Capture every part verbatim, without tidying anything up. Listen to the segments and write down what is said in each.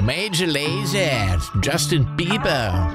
Major Lazer, Justin Bieber,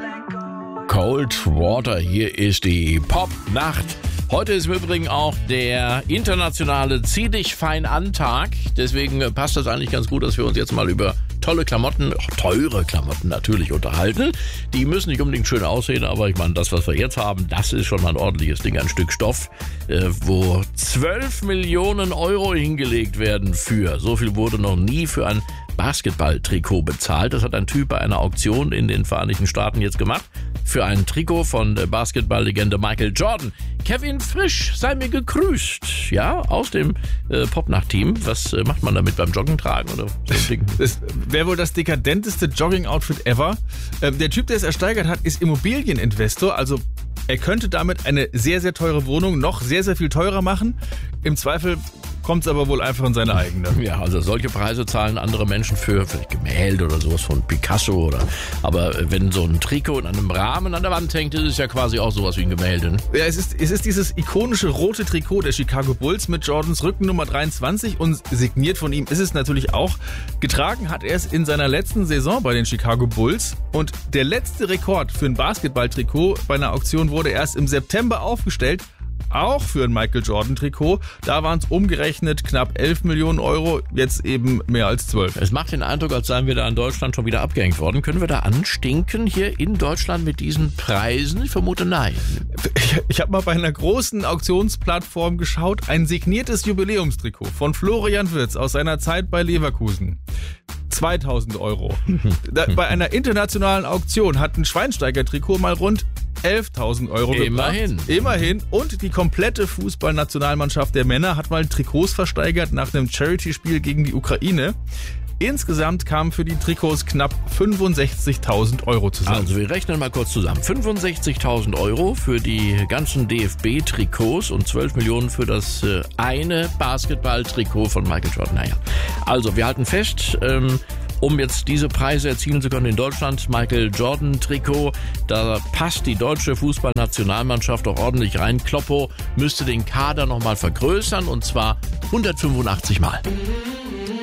Cold Water. Hier ist die Pop-Nacht. Heute ist im Übrigen auch der internationale Zieh dich fein an Tag. Deswegen passt das eigentlich ganz gut, dass wir uns jetzt mal über tolle Klamotten, teure Klamotten natürlich unterhalten. Die müssen nicht unbedingt schön aussehen, aber ich meine, das, was wir jetzt haben, das ist schon mal ein ordentliches Ding, ein Stück Stoff, äh, wo zwölf Millionen Euro hingelegt werden für. So viel wurde noch nie für ein Basketball-Trikot bezahlt. Das hat ein Typ bei einer Auktion in den Vereinigten Staaten jetzt gemacht. Für ein Trikot von der Basketball-Legende Michael Jordan. Kevin Frisch, sei mir gegrüßt. Ja, aus dem äh, Popnacht-Team. Was äh, macht man damit beim Joggen tragen? Oder so ein Ding? Das wäre wohl das dekadenteste Jogging-Outfit ever. Ähm, der Typ, der es ersteigert hat, ist Immobilieninvestor. Also er könnte damit eine sehr, sehr teure Wohnung noch sehr, sehr viel teurer machen. Im Zweifel kommt es aber wohl einfach in seine eigene. Ja, also solche Preise zahlen andere Menschen für vielleicht Gemälde oder sowas von Picasso oder. Aber wenn so ein Trikot in einem Rahmen an der Wand hängt, ist es ja quasi auch sowas wie ein Gemälde. Ne? Ja, es ist, es ist dieses ikonische rote Trikot der Chicago Bulls mit Jordans Rückennummer dreiundzwanzig und signiert von ihm ist es natürlich auch. Getragen hat er es in seiner letzten Saison bei den Chicago Bulls und der letzte Rekord für ein Basketball-Trikot bei einer Auktion wurde erst im September aufgestellt. Auch für ein Michael Jordan Trikot. Da waren es umgerechnet knapp elf Millionen Euro, jetzt eben mehr als zwölf. Es macht den Eindruck, als seien wir da in Deutschland schon wieder abgehängt worden. Können wir da anstinken hier in Deutschland mit diesen Preisen? Ich vermute nein. Ich, ich habe mal bei einer großen Auktionsplattform geschaut, ein signiertes Jubiläumstrikot von Florian Wirtz aus seiner Zeit bei Leverkusen. zweitausend Euro. Da, bei einer internationalen Auktion hat ein Schweinsteiger-Trikot mal rund elftausend Euro gebracht. Immerhin. Immerhin. Und die komplette Fußballnationalmannschaft der Männer hat mal Trikots versteigert nach einem Charity-Spiel gegen die Ukraine. Insgesamt kamen für die Trikots knapp fünfundsechzigtausend Euro zusammen. Also wir rechnen mal kurz zusammen. fünfundsechzigtausend Euro für die ganzen D F B-Trikots und zwölf Millionen für das äh, eine Basketball-Trikot von Michael Jordan. Naja, also wir halten fest, ähm, um jetzt diese Preise erzielen zu können in Deutschland, Michael Jordan Trikot, da passt die deutsche Fußballnationalmannschaft auch ordentlich rein. Kloppo müsste den Kader nochmal vergrößern und zwar hundertfünfundachtzig Mal.